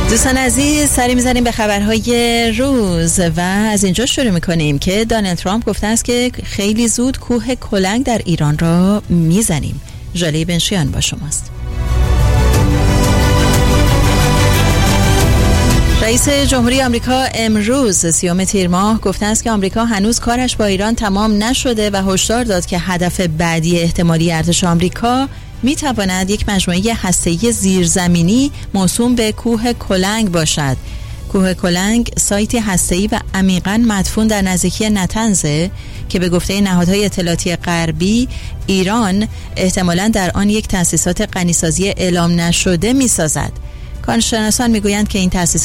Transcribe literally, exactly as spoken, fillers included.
دوستان عزیز، سری میزنیم به خبرهای روز و از اینجا شروع میکنیم که دونالد ترامپ گفته است که خیلی زود کوه کلنگ در ایران را میزنیم. ژاله بنشیان با شماست. رئیس جمهوری آمریکا امروز سیوم تیر ماه گفته است که آمریکا هنوز کارش با ایران تمام نشده و هشدار داد که هدف بعدی احتمالی ارتش آمریکا می تواند یک مجموعه هسته‌ای زیرزمینی موسوم به کوه کلنگ باشد. کوه کلنگ سایتی هسته‌ای و عمیقاً مدفون در نزدیکی نتنزه که به گفته نهادهای اطلاعاتی غربی ایران احتمالاً در آن یک تأسیسات غنیسازی اعلام نشده می سازد. کارشناسان می گویند که این تأسیسات